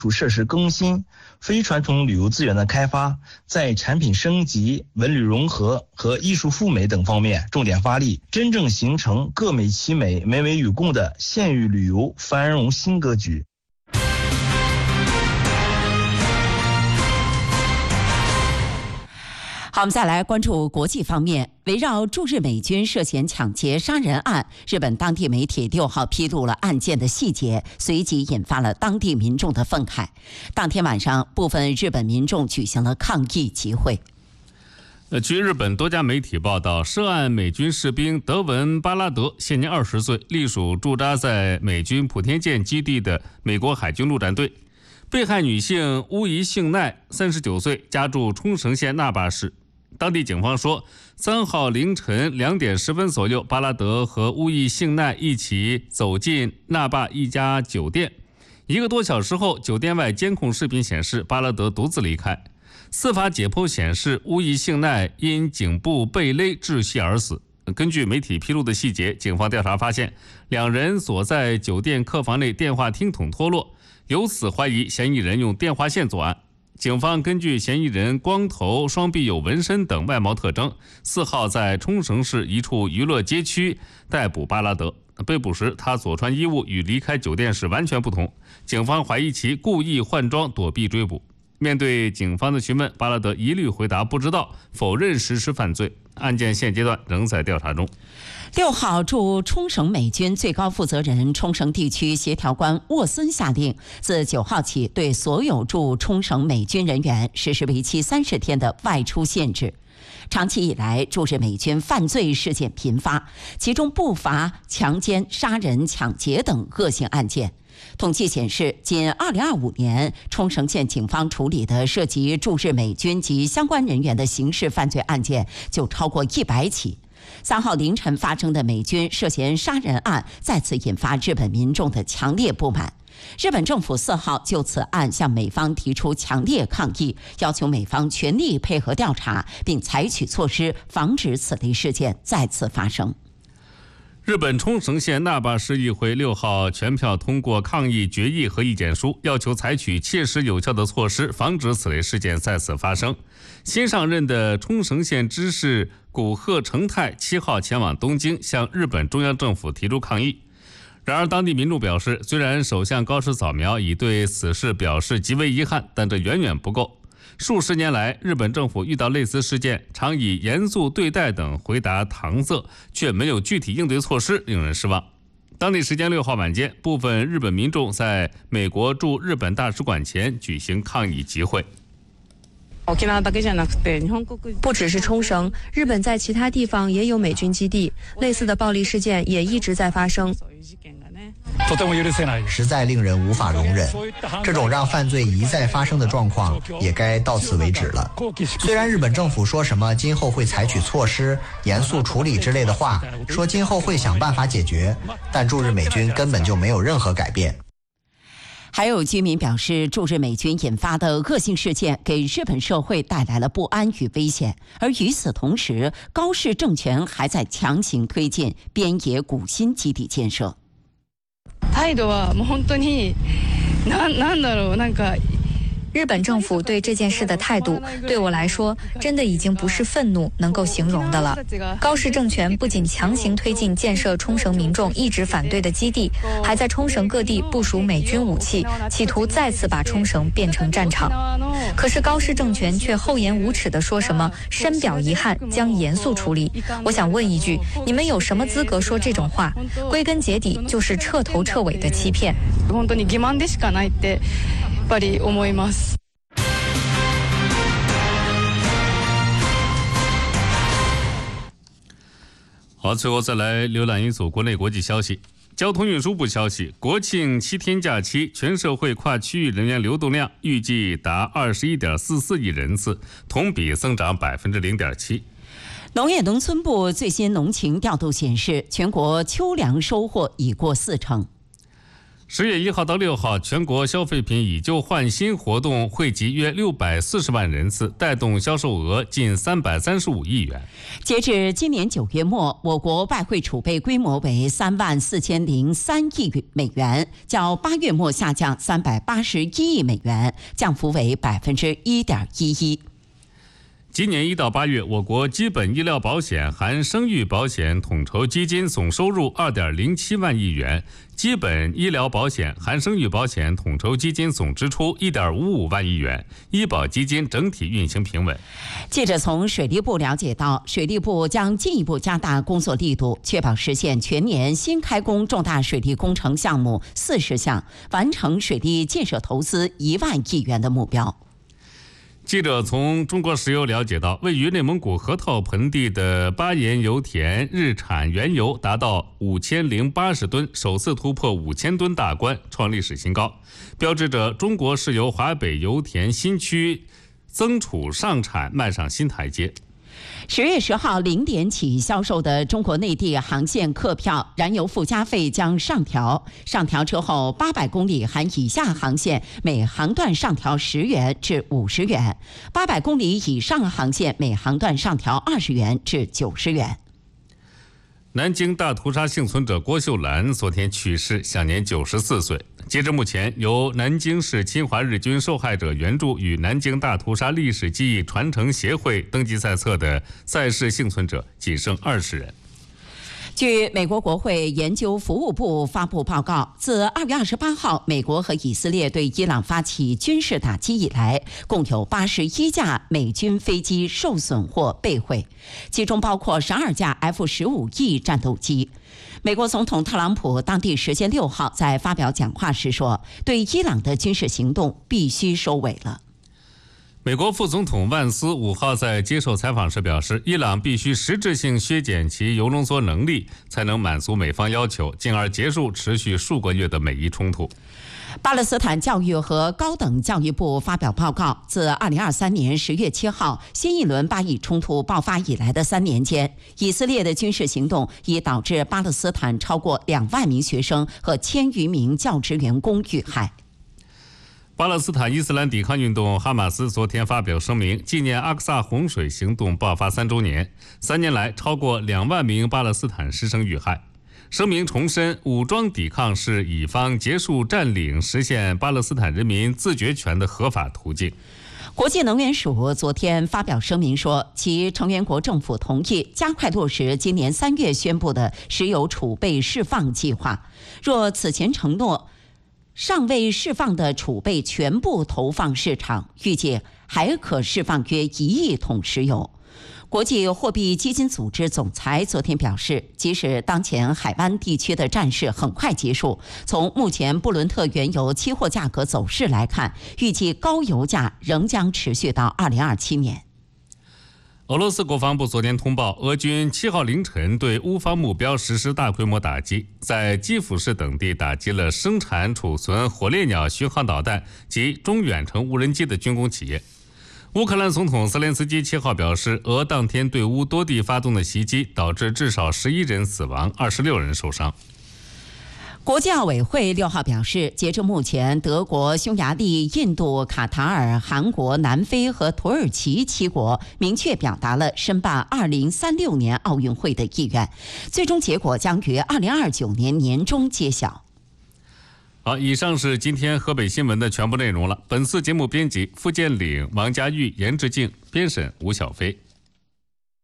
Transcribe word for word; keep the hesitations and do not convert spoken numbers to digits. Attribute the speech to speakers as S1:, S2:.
S1: 础设施更新、非传统旅游资源的开发，在产品升级、文旅融合和艺术赴美等方面重点发力，真正形成各美其美、美美与共的县域旅游繁荣新格局。
S2: 好，我们再来关注国际方面。围绕驻日美军涉嫌抢劫杀人案，日本当地媒体六号披露了案件的细节，随即引发了当地民众的愤慨。当天晚上，部分日本民众举行了抗议集会。
S3: 呃，据日本多家媒体报道，涉案美军士兵德文·巴拉德现年二十岁，隶属驻扎在美军普天间基地的美国海军陆战队。被害女性乌宜幸奈三十九岁，家住冲绳县那霸市。当地警方说，三号凌晨两点十分左右，巴拉德和乌宜幸奈一起走进那霸一家酒店。一个多小时后，酒店外监控视频显示，巴拉德独自离开。司法解剖显示，乌宜幸奈因颈部被勒窒息而死。根据媒体披露的细节，警方调查发现，两人所在酒店客房内电话听筒脱落，由此怀疑嫌疑人用电话线作案。警方根据嫌疑人光头、双臂有纹身等外貌特征，四号在冲绳市一处娱乐街区逮捕巴拉德。被捕时，他所穿衣物与离开酒店时完全不同，警方怀疑其故意换装躲避追捕。面对警方的询问，巴拉德一律回答不知道，否认实施犯罪。案件现阶段仍在调查中。
S2: 六号，驻冲绳美军最高负责人、冲绳地区协调官沃森下令，自九号起对所有驻冲绳美军人员实施为期三十天的外出限制。长期以来，驻日美军犯罪事件频发，其中不乏强奸、杀人、抢劫等恶性案件。统计显示，仅二零二五年，冲绳县警方处理的涉及驻日美军及相关人员的刑事犯罪案件就超过一百起。三号凌晨发生的美军涉嫌杀人案，再次引发日本民众的强烈不满。日本政府四号就此案向美方提出强烈抗议，要求美方全力配合调查，并采取措施防止此类事件再次发生。
S3: 日本冲绳县那霸市议会六号全票通过抗议决议和意见书，要求采取切实有效的措施，防止此类事件再次发生。新上任的冲绳县知事古贺成泰七号前往东京，向日本中央政府提出抗议。然而，当地民众表示，虽然首相高市早苗已对此事表示极为遗憾，但这远远不够。数十年来，日本政府遇到类似事件，常以严肃对待等回答搪塞，却没有具体应对措施，令人失望。当地时间六号晚间，部分日本民众在美国驻日本大使馆前举行抗议集会。
S4: 不只是冲绳，日本在其他地方也有美军基地，类似的暴力事件也一直在发生。
S5: 实在令人无法容忍，这种让犯罪一再发生的状况也该到此为止了。虽然日本政府说什么今后会采取措施、严肃处理之类的话，说今后会想办法解决，但驻日美军根本就没有任何改变。
S2: 还有居民表示，驻日美军引发的恶性事件给日本社会带来了不安与危险，而与此同时，高市政权还在强行推进边野古新基地建设。
S6: 態度はもう本当にななんだろうなんか。
S4: 日本政府对这件事的态度，对我来说，真的已经不是愤怒能够形容的了。高市政权不仅强行推进建设冲绳民众一直反对的基地，还在冲绳各地部署美军武器，企图再次把冲绳变成战场。可是高市政权却厚颜無恥地說什麼深表遺憾，將嚴肅處理。我想問一句，你們有什麼資格說這種話？歸根結底就是徹頭徹尾的欺騙。
S6: 本當に欺瞞でしかないってやっぱり思います。
S3: 好，最后再来浏览一组国内国际消息。交通运输部消息，国庆七天假期全社会跨区域人员流动量预计达二十一点四四亿人次，同比增长百分之零点七。
S2: 农业农村部最新农情调度显示，全国秋粮收获已过四成。
S3: 十月一号到六号，全国消费品以旧换新活动惠及约六百四十万人次，带动销售额近三百三十五亿元。
S2: 截至今年九月末，我国外汇储备规模为三万四千零三亿美元，较八月末下降三百八十一亿美元，降幅为百分之一点一一。
S3: 今年一到八月，我国基本医疗保险含生育保险统筹基金总收入二点零七万亿元，基本医疗保险含生育保险统筹基金总支出一点五五万亿元，医保基金整体运行平稳。
S2: 记者从水利部了解到，水利部将进一步加大工作力度，确保实现全年新开工重大水利工程项目四十项，完成水利建设投资一万亿元的目标。
S3: 记者从中国石油了解到，位于内蒙古河套盆地的巴彦油田日产原油达到五千零八十吨，首次突破五千吨大关，创历史新高，标志着中国石油华北油田新区增储上产迈上新台阶。
S2: 十月十号零点起销售的中国内地航线客票燃油附加费将上调，上调之后，八百公里含以下航线每航段上调十元至五十元，八百公里以上航线每航段上调二十元至九十元。
S3: 南京大屠杀幸存者郭秀兰昨天去世，享年九十四岁。截至目前，由南京市侵华日军受害者援助与南京大屠杀历史记忆传承协会登记在册的在世幸存者仅剩二十人。
S2: 据美国国会研究服务部发布报告，自二月二十八号美国和以色列对伊朗发起军事打击以来，共有八十一架美军飞机受损或被毁，其中包括十二架 F 十五 E 战斗机。美国总统特朗普当地时间六号在发表讲话时说，对伊朗的军事行动必须收尾了。
S3: 美国副总统万斯五号在接受采访时表示，伊朗必须实质性削减其铀浓缩能力，才能满足美方要求，进而结束持续数个月的美伊冲突。
S2: 巴勒斯坦教育和高等教育部发表报告，自二零二三年十月七号新一轮巴以冲突爆发以来的三年间，以色列的军事行动已导致巴勒斯坦超过两万名学生和千余名教职员工遇害。
S3: 巴勒斯坦伊斯兰抵抗运动哈马斯昨天发表声明，纪念阿克萨洪水行动爆发三周年，三年来超过两万名巴勒斯坦师生遇害。声明重申，武装抵抗是以方结束占领、实现巴勒斯坦人民自决权的合法途径。
S2: 国际能源署昨天发表声明说，其成员国政府同意加快落实今年三月宣布的石油储备释放计划，若此前承诺尚未释放的储备全部投放市场，预计还可释放约一亿桶石油。国际货币基金组织总裁昨天表示，即使当前海湾地区的战事很快结束，从目前布伦特原油期货价格走势来看，预计高油价仍将持续到二零二七年。
S3: 俄罗斯国防部昨天通报，俄军七号凌晨对乌方目标实施大规模打击，在基辅市等地打击了生产储存火烈鸟巡航导弹及中远程无人机的军工企业。乌克兰总统泽连斯基七号表示，俄当天对乌多地发动的袭击导致至少十一人死亡，二十六人受伤。
S2: 国际奥委会六号表示，截至目前，德国、匈牙利、印度、卡塔尔、韩国、南非和土耳其七国明确表达了申办二零三六年奥运会的意愿，最终结果将于二零二九年年中揭晓。
S3: 好，以上是今天河北新闻的全部内容了。本次节目编辑付建岭、王家玉、严志静，编审吴小飞。